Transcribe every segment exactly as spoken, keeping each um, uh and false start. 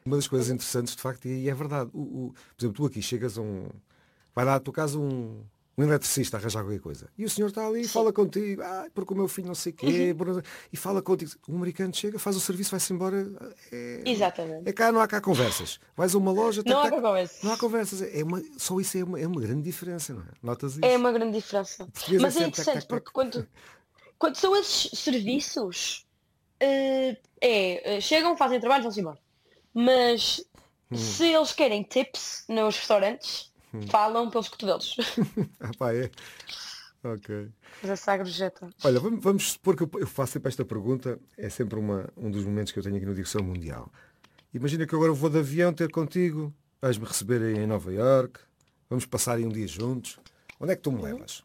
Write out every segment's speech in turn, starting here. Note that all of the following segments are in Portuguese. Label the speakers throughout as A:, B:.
A: Uma das coisas interessantes, de facto, e é verdade. O, o, por exemplo, tu aqui chegas a um... Vai lá à tua casa um, um eletricista arranjar qualquer coisa. E o senhor está ali e fala contigo. Ah, porque o meu filho não sei o quê. Uhum. E fala contigo. O americano chega, faz o serviço, vai-se embora. É,
B: Exatamente.
A: É cá, não há cá conversas. Vais a uma loja...
B: Não
A: tá,
B: há cá conversas.
A: Não há conversas. É uma, só isso é uma, é uma grande diferença, não é? Notas isso?
B: É uma grande diferença. Mas é, é interessante,
A: tá, tá,
B: porque quando, quando são esses serviços... Uh, é, chegam, fazem trabalho e vão-se embora. Mas hum. se eles querem tips nos restaurantes, hum. falam pelos cotovelos.
A: Ah pá, é? Ok.
B: Mas essa agrojeta.
A: Olha, vamos, vamos supor que eu faço sempre esta pergunta, é sempre uma, um dos momentos que eu tenho aqui no Dicção Mundial. Imagina que agora eu vou de avião ter contigo, vais-me receber aí em Nova Iorque, vamos passar aí um dia juntos. Onde é que tu me levas?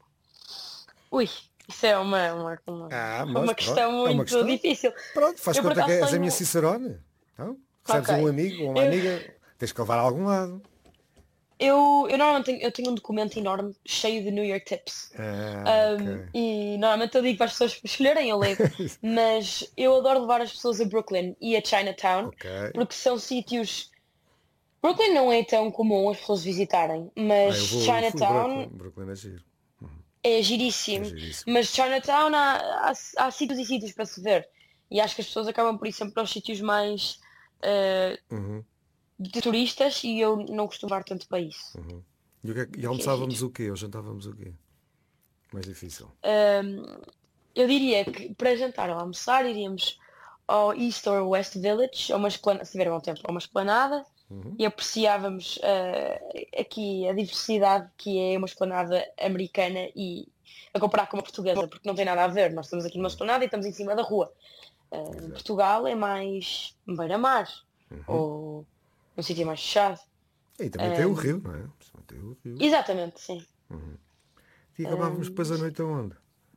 B: Ui. Isso é uma, uma, uma, ah, mas, uma questão pronto, muito é uma questão. difícil.
A: Pronto, faz eu conta que és tenho... a minha Cicerone. Então, recebes okay. um amigo ou uma eu... amiga, tens que levar a algum lado.
B: Eu, eu normalmente tenho, eu tenho um documento enorme cheio de New York Tips.
A: Ah,
B: um,
A: okay.
B: E normalmente eu digo para as pessoas escolherem, eu levo. Mas eu adoro levar as pessoas a Brooklyn e a Chinatown, okay. porque são sítios... Brooklyn não é tão comum as pessoas visitarem, mas ah, eu vou, Chinatown...
A: Brooklyn. Brooklyn é giro.
B: É giríssimo, é giríssimo, mas Chinatown há, há, há sítios e sítios para se ver. E acho que as pessoas acabam por ir sempre para os sítios mais uh, uhum. de turistas e eu não costumo ir tanto para isso.
A: Uhum. E, o que é, e almoçávamos é o quê? Ou jantávamos o quê? Mais difícil.
B: Um, eu diria que para jantar ou almoçar iríamos ao East or West Village, ou uma esplanada, se tiver bom tempo, ou uma esplanada. Uhum. E apreciávamos uh, aqui a diversidade que é uma esplanada americana e a comparar com uma portuguesa, porque não tem nada a ver. Nós estamos aqui numa esplanada e estamos em cima da rua. Uh, em Portugal é mais beira-mar, uhum. ou um sítio mais fechado.
A: E também um, tem o rio, não é? Tem o rio.
B: Exatamente, sim.
A: Uhum. E acabávamos um, depois a noite aonde?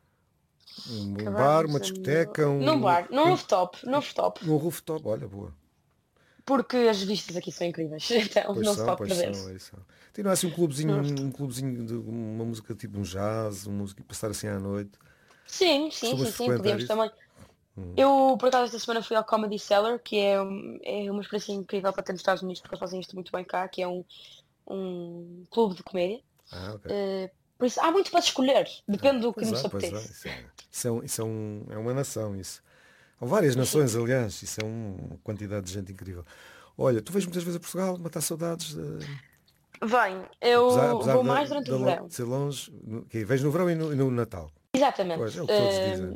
A: Um bar, uma discoteca, um...
B: Num bar, num
A: um,
B: rooftop, num rooftop.
A: Num rooftop, olha, boa.
B: Porque as vistas aqui são incríveis, então
A: pois
B: não
A: são,
B: se pode perder.
A: São, são. Tem não é assim um clubezinho, um clubezinho de uma música tipo um jazz, uma música passar assim à noite?
B: Sim, sim, sim, sim, podíamos isso? também. Hum. Eu, por acaso, esta semana fui ao Comedy Cellar, que é, é uma experiência incrível para ter nos Estados Unidos, porque eles fazem isto muito bem cá, que é um, um clube de comédia.
A: Ah, okay.
B: uh, por isso, há muito para escolher, depende do que
A: pois
B: nos
A: é,
B: apetece.
A: É. Isso, é, isso, é, um, isso é, um, é uma nação, isso. Há várias nações, sim. aliás, isso é um, uma quantidade de gente incrível. Olha, tu vais muitas vezes a Portugal matar saudades? De...
B: Venho, eu apesar, apesar vou mais durante
A: da,
B: o verão.
A: De ser longe, que vens no verão e no, e no Natal.
B: Exatamente.
A: Pois, é o que todos uh, dizem.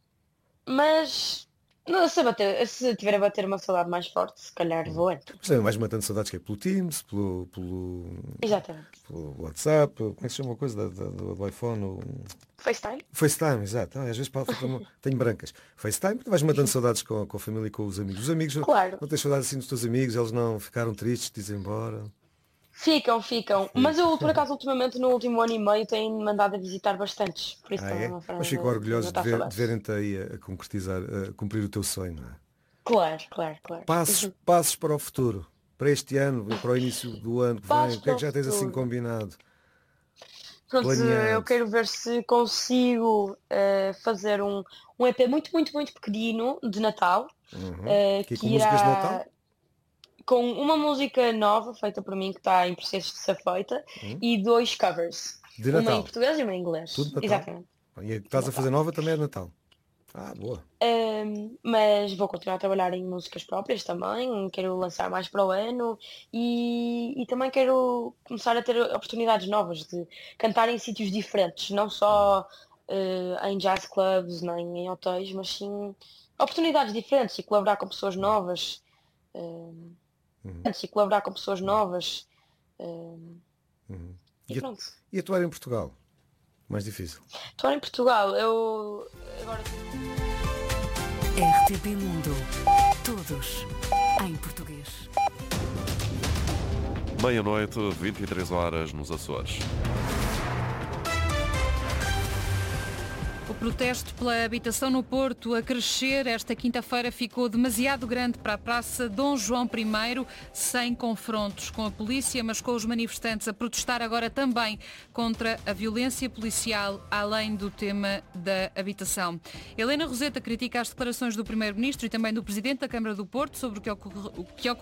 B: Mas não, se, bater, se tiver a bater uma saudade mais forte, se calhar vou antes.
A: Mas também vais matando saudades que é pelo Teams, pelo, pelo,
B: Exatamente.
A: pelo WhatsApp, como é que se chama a coisa da, da, do, do iPhone? O...
B: FaceTime?
A: FaceTime, exato. Ah, às vezes tenho brancas. FaceTime, tu vais matando saudades com, com a família e com os amigos. Os amigos,
B: claro.
A: Não tens saudades assim dos teus amigos, eles não ficaram tristes, dizem embora.
B: Ficam, ficam. Mas eu, por acaso, ultimamente, no último ano e meio, tenho mandado a visitar bastantes. Por isso
A: ah,
B: também
A: é?
B: é uma forma
A: Mas fico
B: de,
A: orgulhoso
B: de,
A: de, ver, de verem-te aí a, a concretizar, a cumprir o teu sonho, não é?
B: Claro, claro, claro.
A: Passos, uhum. passos para o futuro, para este ano, para o início do ano que vem, o que é que já tens assim combinado?
B: Pronto, eu quero ver se consigo uh, fazer um, um E P muito, muito, muito pequenino de Natal.
A: Uhum. Uh, que, que com irá... músicas de Natal?
B: Com uma música nova feita por mim que está em processo de ser feita uhum. e dois covers.
A: De
B: uma
A: Natal?
B: Em português e uma em inglês.
A: Tudo Natal?
B: Exatamente.
A: E a que estás a fazer nova também é de Natal? Ah, boa.
B: Um, mas vou continuar a trabalhar em músicas próprias também, quero lançar mais para o ano e, e também quero começar a ter oportunidades novas de cantar em sítios diferentes, não só uh, em jazz clubs nem em hotéis, mas sim oportunidades diferentes e colaborar com pessoas novas uh, uhum. e colaborar com pessoas novas uh,
A: uhum.
B: e,
A: e,
B: pronto.
A: E atuar em Portugal? Mais difícil.
B: Atuar em Portugal, eu agora...
C: R T P Mundo. Todos em português.
D: Meia-noite, vinte e três horas nos Açores.
E: O protesto pela habitação no Porto a crescer esta quinta-feira ficou demasiado grande para a Praça Dom João I, sem confrontos com a polícia, mas com os manifestantes a protestar agora também contra a violência policial, além do tema da habitação. Helena Roseta critica as declarações do Primeiro-Ministro e também do Presidente da Câmara do Porto sobre o que ocorreu